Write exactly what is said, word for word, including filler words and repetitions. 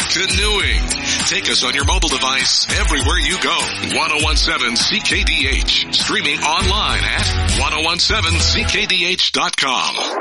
canoeing. Take us on your mobile device everywhere you go. ten seventeen C K D H. Streaming online at ten seventeen C K D H dot com.